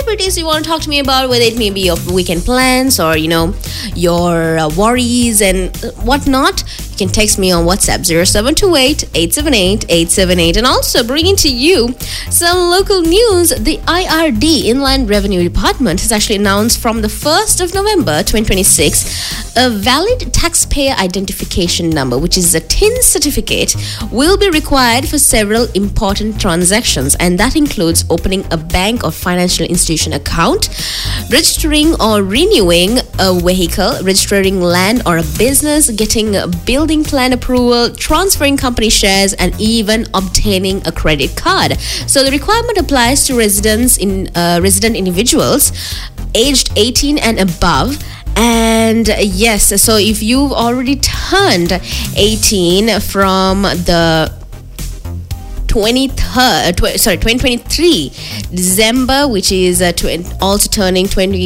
whatever it is you want to talk to me about, whether it may be your weekend plans or, your worries and whatnot, you can text me on WhatsApp 0728-878-878. And also bringing to you some local news. The IRD, Inland Revenue Department, has actually announced from the 1st of November 2026, a valid taxpayer identification number, which is a TIN certificate, will be required for several important transactions, and that includes opening a bank or financial institution account, registering or renewing a vehicle, registering land or a business, getting a building plan approval, transferring company shares, and even obtaining a credit card. So the requirement applies to resident individuals aged 18 and above. And yes, so if you've already turned 18 from the 2023 December, which is also turning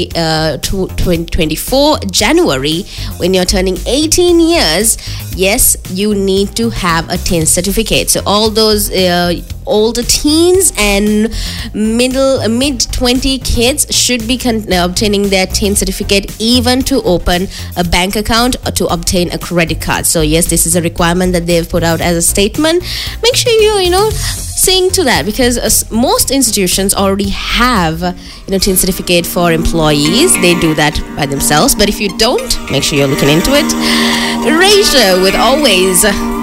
2024 January, when you're turning 18 years, yes, you need to have a TIN certificate. So all those older teens and mid-20 kids should be obtaining their TIN certificate, even to open a bank account or to obtain a credit card. So yes, this is a requirement that they've put out as a statement. Make sure you seeing to that, because most institutions already have TIN certificate for employees. They do that by themselves, but if you don't, make sure you're looking into it. Erasure with Always.